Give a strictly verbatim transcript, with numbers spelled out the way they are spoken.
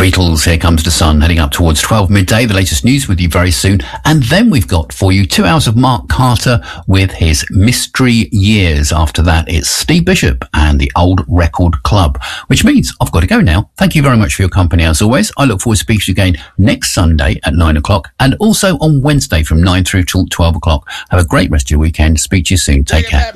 Beatles, Here Comes the Sun, heading up towards twelve midday. The latest news with you very soon. And then we've got for you two hours of Mark Carter with his Mystery Years. After that, it's Steve Bishop and the Old Record Club, which means I've got to go now. Thank you very much for your company as always. I look forward to speaking to you again next Sunday at nine o'clock and also on Wednesday from nine through till twelve o'clock. Have a great rest of your weekend. Speak to you soon. Take care.